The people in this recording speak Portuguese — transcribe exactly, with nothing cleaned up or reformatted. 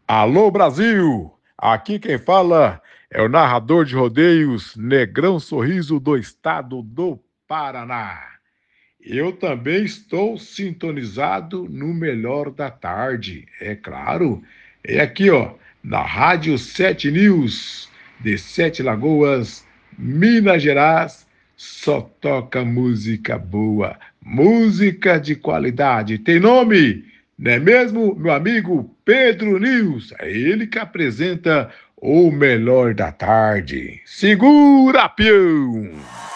Alô, Brasil! Aqui quem fala é o narrador de rodeios Negrão Sorriso do estado do Paraná. Eu também estou sintonizado no Melhor da Tarde, é claro. É aqui, ó, na Rádio Sete News, de Sete Lagoas, Minas Gerais, só toca música boa, música de qualidade. Tem nome? Não é mesmo, meu amigo Pedro News? É ele que apresenta o Melhor da Tarde. Segura, peão!